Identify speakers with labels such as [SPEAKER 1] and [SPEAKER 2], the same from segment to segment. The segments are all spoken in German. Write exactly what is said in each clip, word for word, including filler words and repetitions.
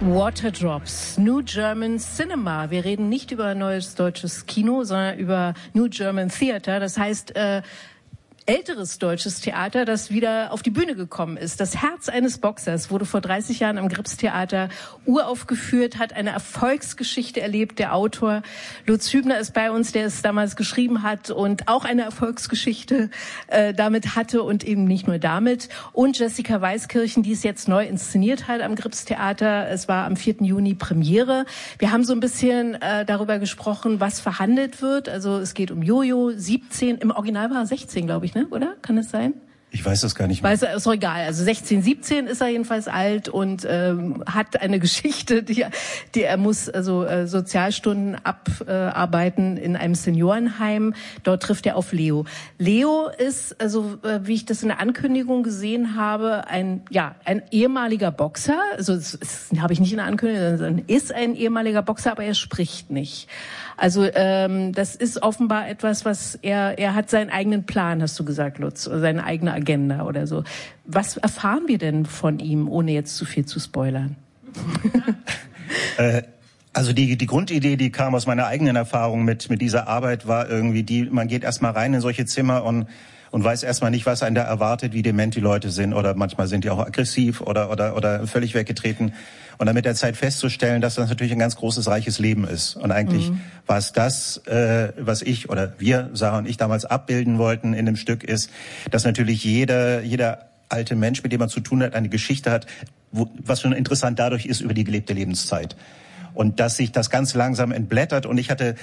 [SPEAKER 1] Waterdrops, New German Cinema. Wir reden nicht über neues deutsches Kino, sondern über New German Theater. Das heißt, äh, älteres deutsches Theater, das wieder auf die Bühne gekommen ist. Das Herz eines Boxers wurde vor dreißig Jahren am Gripstheater uraufgeführt, hat eine Erfolgsgeschichte erlebt. Der Autor Lutz Hübner ist bei uns, der es damals geschrieben hat und auch eine Erfolgsgeschichte äh, damit hatte und eben nicht nur damit. Und Jessica Weiskirchen, die es jetzt neu inszeniert hat am Gripstheater. Es war am vierten Juni Premiere. Wir haben so ein bisschen äh, darüber gesprochen, was verhandelt wird. Also es geht um Jojo, siebzehn, im Original war er sechzehn, glaube ich. Ne, oder? Kann es sein?
[SPEAKER 2] Ich weiß das gar nicht mehr.
[SPEAKER 1] Weiß er, ist doch egal. Also sechzehn, siebzehn ist er jedenfalls alt und ähm, hat eine Geschichte, die, die er muss also äh, Sozialstunden abarbeiten äh, in einem Seniorenheim. Dort trifft er auf Leo. Leo ist, also äh, wie ich das in der Ankündigung gesehen habe, ein ja ein ehemaliger Boxer. Also das, das habe ich nicht in der Ankündigung, sondern ist ein ehemaliger Boxer, aber er spricht nicht. Also ähm, das ist offenbar etwas, was er er hat seinen eigenen Plan, hast du gesagt, Lutz, oder seine eigene Agenda oder so. Was erfahren wir denn von ihm, ohne jetzt zu viel zu spoilern?
[SPEAKER 2] äh, also die die Grundidee, die kam aus meiner eigenen Erfahrung mit mit dieser Arbeit, war irgendwie die: Man geht erstmal rein in solche Zimmer und und weiß erstmal nicht, was einen da erwartet, wie dement die Leute sind, oder manchmal sind die auch aggressiv oder oder oder völlig weggetreten. Und dann mit der Zeit festzustellen, dass das natürlich ein ganz großes, reiches Leben ist. Und eigentlich mhm. war es das, äh, was ich oder wir, Sarah und ich, damals abbilden wollten in dem Stück, ist, dass natürlich jeder jeder alte Mensch, mit dem man zu tun hat, eine Geschichte hat, wo, was schon interessant dadurch ist über die gelebte Lebenszeit. Und dass sich das ganz langsam entblättert. Und ich hatte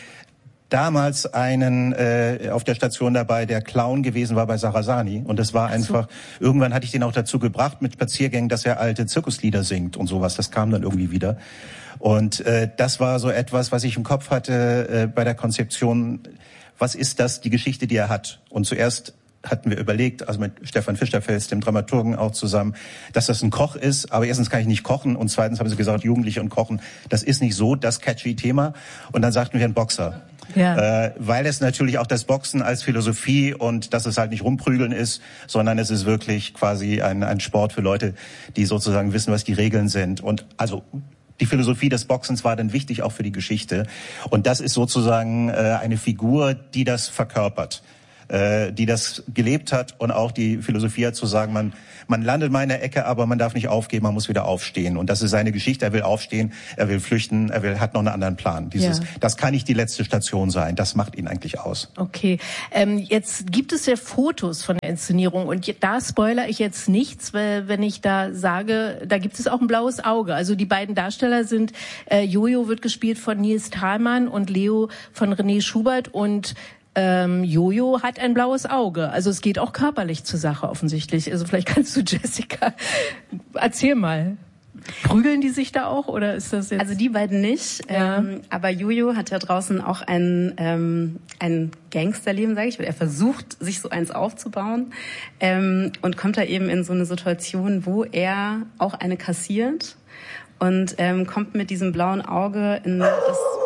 [SPEAKER 2] damals einen äh, auf der Station dabei, der Clown gewesen war bei Sarasani. Und das war so. einfach, irgendwann hatte ich den auch dazu gebracht mit Spaziergängen, dass er alte Zirkuslieder singt und sowas. Das kam dann irgendwie wieder. Und äh, das war so etwas, was ich im Kopf hatte äh, bei der Konzeption. Was ist das, die Geschichte, die er hat? Und zuerst hatten wir überlegt, also mit Stefan Fischerfels, dem Dramaturgen auch zusammen, dass das ein Koch ist. Aber erstens kann ich nicht kochen und zweitens haben sie gesagt, Jugendliche und Kochen, das ist nicht so das catchy Thema. Und dann sagten wir ein Boxer. Ja. Äh, weil es natürlich auch das Boxen als Philosophie und dass es halt nicht rumprügeln ist, sondern es ist wirklich quasi ein, ein Sport für Leute, die sozusagen wissen, was die Regeln sind. Und also die Philosophie des Boxens war dann wichtig auch für die Geschichte. Und das ist sozusagen äh, eine Figur, die das verkörpert, äh, die das gelebt hat und auch die Philosophie hat zu sagen, man man landet mal in der Ecke, aber man darf nicht aufgeben, man muss wieder aufstehen. Und das ist seine Geschichte. Er will aufstehen, er will flüchten, er will hat noch einen anderen Plan. Dieses, ja. Das kann nicht die letzte Station sein. Das macht ihn eigentlich aus.
[SPEAKER 1] Okay, ähm, jetzt gibt es ja Fotos von der Inszenierung und da spoilere ich jetzt nichts, weil wenn ich da sage, da gibt es auch ein blaues Auge. Also die beiden Darsteller sind, äh, Jojo wird gespielt von Nils Thalmann und Leo von René Schubert und Ähm, Jojo hat ein blaues Auge. Also es geht auch körperlich zur Sache offensichtlich. Also vielleicht kannst du, Jessica, erzähl mal. Prügeln die sich da auch oder ist das jetzt?
[SPEAKER 3] Also die beiden nicht. Ja. Ähm, aber Jojo hat ja draußen auch ein, ähm, ein Gangsterleben, sage ich. Er versucht, sich so eins aufzubauen ähm, und kommt da eben in so eine Situation, wo er auch eine kassiert und ähm, kommt mit diesem blauen Auge in das...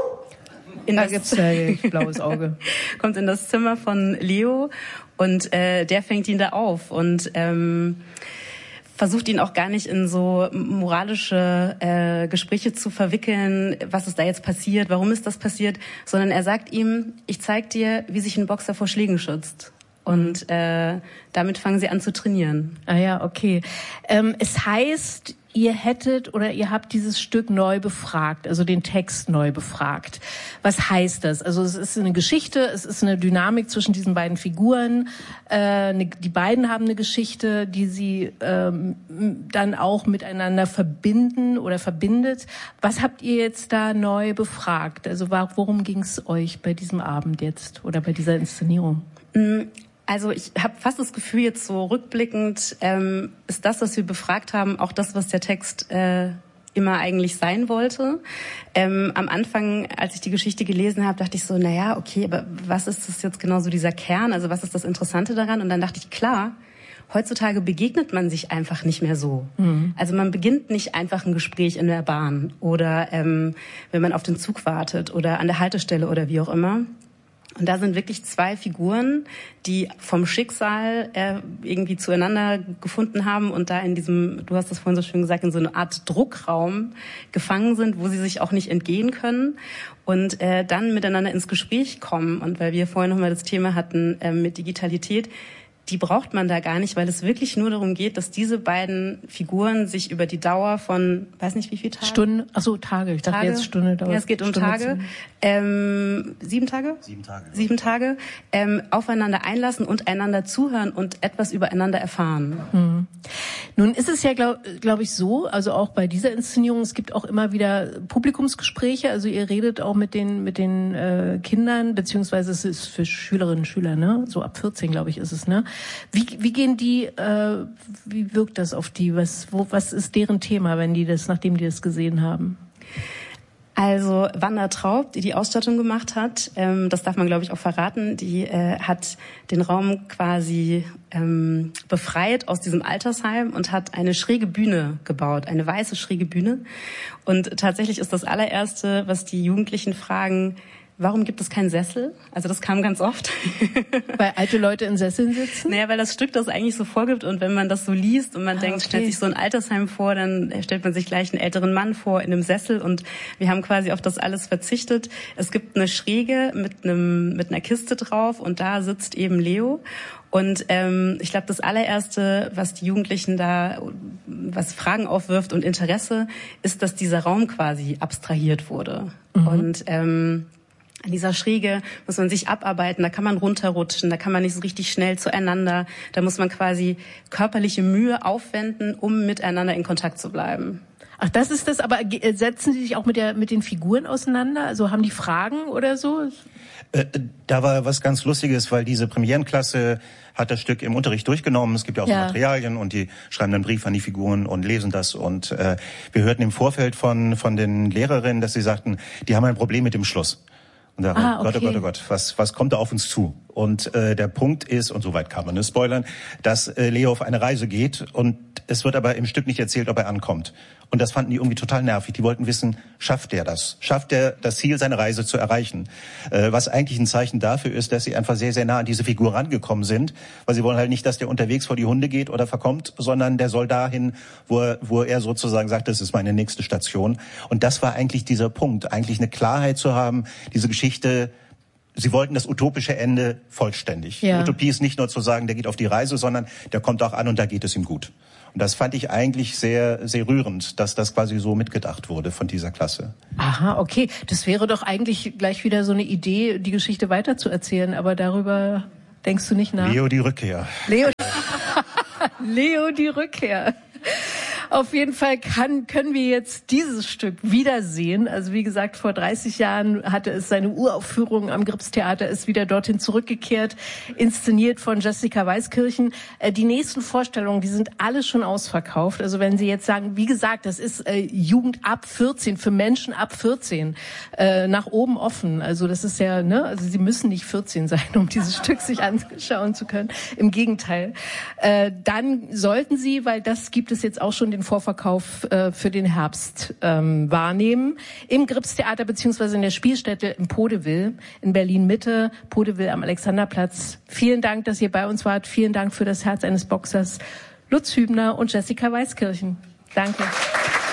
[SPEAKER 3] In
[SPEAKER 1] da gibt's ja ein blaues Auge.
[SPEAKER 3] Kommt in das Zimmer von Leo und äh, der fängt ihn da auf und ähm, versucht ihn auch gar nicht in so moralische äh, Gespräche zu verwickeln, was ist da jetzt passiert, warum ist das passiert, sondern er sagt ihm, ich zeig dir, wie sich ein Boxer vor Schlägen schützt. Und äh, damit fangen sie an zu trainieren.
[SPEAKER 1] Ah ja, okay. Ähm, es heißt, ihr hättet oder ihr habt dieses Stück neu befragt, also den Text neu befragt. Was heißt das? Also es ist eine Geschichte, es ist eine Dynamik zwischen diesen beiden Figuren. Äh, eine, die beiden haben eine Geschichte, die sie ähm, dann auch miteinander verbinden oder verbindet. Was habt ihr jetzt da neu befragt? Also worum ging es euch bei diesem Abend jetzt oder bei dieser Inszenierung?
[SPEAKER 3] Also ich habe fast das Gefühl, jetzt so rückblickend ähm, ist das, was wir befragt haben, auch das, was der Text äh, immer eigentlich sein wollte. Ähm, am Anfang, als ich die Geschichte gelesen habe, dachte ich so, naja, okay, aber was ist das jetzt genau so dieser Kern? Also was ist das Interessante daran? Und dann dachte ich, klar, heutzutage begegnet man sich einfach nicht mehr so. Mhm. Also man beginnt nicht einfach ein Gespräch in der Bahn oder ähm, wenn man auf den Zug wartet oder an der Haltestelle oder wie auch immer. Und da sind wirklich zwei Figuren, die vom Schicksal äh, irgendwie zueinander gefunden haben und da in diesem, du hast das vorhin so schön gesagt, in so einer Art Druckraum gefangen sind, wo sie sich auch nicht entgehen können und äh, dann miteinander ins Gespräch kommen. Und weil wir vorhin nochmal das Thema hatten äh, mit Digitalität, die braucht man da gar nicht, weil es wirklich nur darum geht, dass diese beiden Figuren sich über die Dauer von, weiß nicht wie viel Tage?
[SPEAKER 1] Stunden, ach so, Tage. Ich dachte
[SPEAKER 3] Tage?
[SPEAKER 1] jetzt Stunde dauert.
[SPEAKER 3] Ja, es geht um
[SPEAKER 1] Stunde
[SPEAKER 3] Tage. Ähm, sieben Tage?
[SPEAKER 2] Sieben Tage.
[SPEAKER 3] Sieben Tage. Ähm, aufeinander einlassen und einander zuhören und etwas übereinander erfahren.
[SPEAKER 1] Mhm. Nun ist es ja, glaube glaub ich, so, also auch bei dieser Inszenierung, es gibt auch immer wieder Publikumsgespräche, also ihr redet auch mit den mit den äh, Kindern, beziehungsweise es ist für Schülerinnen und Schüler, ne? So ab vierzehn, glaube ich, ist es, ne? Wie, wie gehen die, äh, wie wirkt das auf die? Was, wo, was ist deren Thema, wenn die das, nachdem die das gesehen haben?
[SPEAKER 3] Also Wanda Traub, die die Ausstattung gemacht hat, ähm, das darf man, glaube ich, auch verraten, die äh, hat den Raum quasi ähm, befreit aus diesem Altersheim und hat eine schräge Bühne gebaut, eine weiße schräge Bühne. Und tatsächlich ist das allererste, was die Jugendlichen fragen, warum gibt es keinen Sessel? Also das kam ganz oft.
[SPEAKER 1] Weil alte Leute in Sesseln sitzen?
[SPEAKER 3] Naja, weil das Stück das eigentlich so vorgibt und wenn man das so liest und man ah, denkt, okay. stellt sich so ein Altersheim vor, dann stellt man sich gleich einen älteren Mann vor in einem Sessel und wir haben quasi auf das alles verzichtet. Es gibt eine Schräge mit einem mit einer Kiste drauf und da sitzt eben Leo. Und ähm, ich glaube, das allererste, was die Jugendlichen da, was Fragen aufwirft und Interesse, ist, dass dieser Raum quasi abstrahiert wurde. Mhm. Und ähm, an dieser Schräge muss man sich abarbeiten, da kann man runterrutschen, da kann man nicht so richtig schnell zueinander. Da muss man quasi körperliche Mühe aufwenden, um miteinander in Kontakt zu bleiben.
[SPEAKER 1] Ach, das ist das, aber setzen Sie sich auch mit der mit den Figuren auseinander? Also haben die Fragen oder so?
[SPEAKER 2] Äh, da war was ganz Lustiges, weil diese Premierenklasse hat das Stück im Unterricht durchgenommen. Es gibt ja auch ja. so Materialien und die schreiben dann einen Brief an die Figuren und lesen das. Und äh, wir hörten im Vorfeld von von den Lehrerinnen, dass sie sagten, die haben ein Problem mit dem Schluss. Und da, ah, okay. Gott, oh Gott, oh Gott, was, was kommt da auf uns zu? Und äh, der Punkt ist, und soweit kann man es spoilern, dass äh, Leo auf eine Reise geht und es wird aber im Stück nicht erzählt, ob er ankommt. Und das fanden die irgendwie total nervig. Die wollten wissen, schafft er das? Schafft er das Ziel, seine Reise zu erreichen? Äh, was eigentlich ein Zeichen dafür ist, dass sie einfach sehr, sehr nah an diese Figur rangekommen sind. Weil sie wollen halt nicht, dass der unterwegs vor die Hunde geht oder verkommt, sondern der soll dahin, wo er, wo er sozusagen sagt, das ist meine nächste Station. Und das war eigentlich dieser Punkt, eigentlich eine Klarheit zu haben, diese Geschichte. Sie wollten das utopische Ende vollständig. Ja. Utopie ist nicht nur zu sagen, der geht auf die Reise, sondern der kommt auch an und da geht es ihm gut. Und das fand ich eigentlich sehr, sehr rührend, dass das quasi so mitgedacht wurde von dieser Klasse.
[SPEAKER 1] Aha, okay. Das wäre doch eigentlich gleich wieder so eine Idee, die Geschichte weiterzuerzählen, aber darüber denkst du nicht nach?
[SPEAKER 2] Leo die Rückkehr.
[SPEAKER 1] Leo, Leo die Rückkehr. Auf jeden Fall kann, können wir jetzt dieses Stück wiedersehen. Also wie gesagt, vor dreißig Jahren hatte es seine Uraufführung am Gripstheater, ist wieder dorthin zurückgekehrt, inszeniert von Jessica Weiskirchen. Äh, die nächsten Vorstellungen, die sind alle schon ausverkauft. Also wenn Sie jetzt sagen, wie gesagt, das ist äh, Jugend ab vierzehn, für Menschen ab vierzehn, äh, nach oben offen. Also das ist ja, ne, also Sie müssen nicht vierzehn sein, um dieses Stück sich anschauen zu können. Im Gegenteil. Äh, dann sollten Sie, weil das gibt es jetzt auch schon, den Vorverkauf äh, für den Herbst ähm, wahrnehmen. Im Gripstheater beziehungsweise in der Spielstätte in Podewil, in Berlin-Mitte, Podewil am Alexanderplatz. Vielen Dank, dass ihr bei uns wart. Vielen Dank für das Herz eines Boxers, Lutz Hübner und Jessica Weiskirchen. Danke.